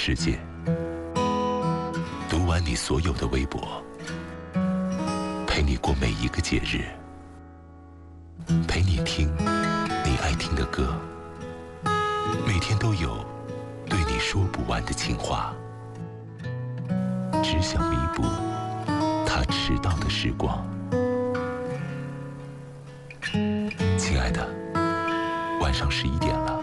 世界，读完你所有的微博，陪你过每一个节日，陪你听你爱听的歌，每天都有对你说不完的情话，只想弥补他迟到的时光。亲爱的，晚上11点了。